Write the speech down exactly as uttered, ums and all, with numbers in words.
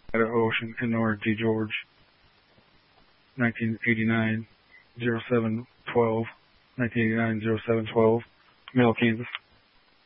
Idaho, Ocean, N G George, nineteen eighty-nine, oh seven twelve, nineteen eighty-nine, oh seven twelve, Mill, Kansas.